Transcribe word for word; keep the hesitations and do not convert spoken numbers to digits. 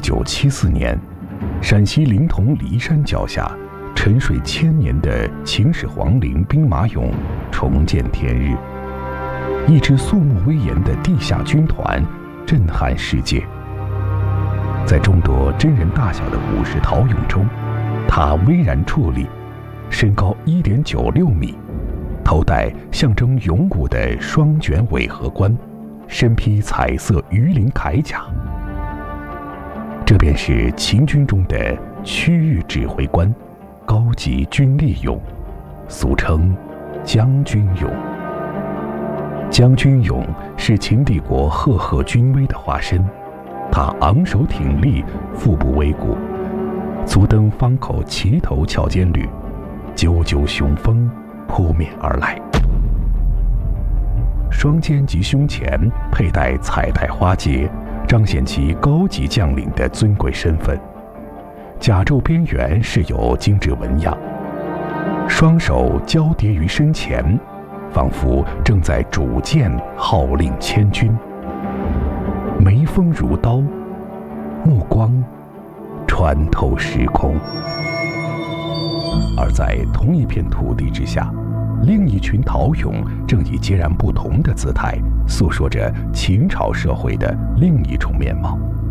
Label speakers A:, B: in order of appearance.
A: 九七四年，陕西临潼骊山脚下，沉睡千年的秦始皇陵兵马俑重见天日。一支肃穆威严的地下军团震撼世界。在众多真人大小的武士陶俑中，它巍然矗立，身高一点九六米，头戴象征勇武的双卷尾盒冠，身披彩色鱼鳞铠甲。这便是秦军中的区域指挥官，高级军力俑，俗称将军俑。将军俑是秦帝国赫赫军威的化身，他昂首挺立，腹部微鼓，足蹬方口齐头翘肩履，赳赳雄风扑面而来。双肩及胸前佩戴彩带花结，彰显其高级将领的尊贵身份。甲胄边缘饰有精致纹样，双手交叠于身前，仿佛正在主剑号令千军。眉峰如刀，目光穿透时空。而在同一片土地之下，另一群陶俑正以截然不同的姿态，诉说着秦朝社会的另一种面貌。